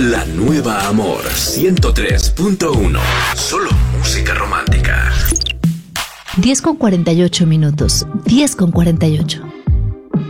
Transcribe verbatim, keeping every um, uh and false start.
La nueva Amor ciento tres punto uno. Solo música romántica. diez con cuarenta y ocho minutos. diez con cuarenta y ocho.